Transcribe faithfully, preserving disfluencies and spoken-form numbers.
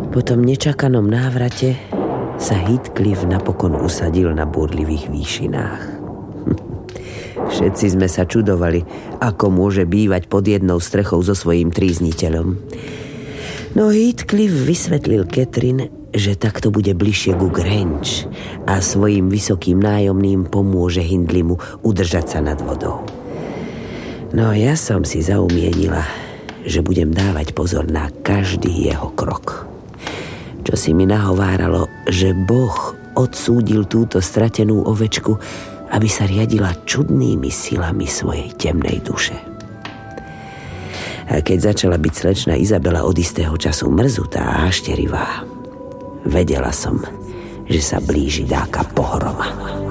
Po tom nečakanom návrate sa Heathcliff napokon usadil na búrlivých výšinách. Všetci sme sa čudovali, ako môže bývať pod jednou strechou so svojím trízniteľom. No Heathcliff vysvetlil Catherine, že takto bude bližšie ku Grange a svojim vysokým nájomným pomôže Hindleymu udržať sa nad vodou. No ja som si zaumienila, že budem dávať pozor na každý jeho krok. Čo si mi nahováralo, že Boh odsúdil túto stratenú ovečku, aby sa riadila čudnými silami svojej temnej duše. A keď začala byť slečna Izabela od istého času mrzutá a hašterivá, vedela som, že sa blíži dáka pohroma.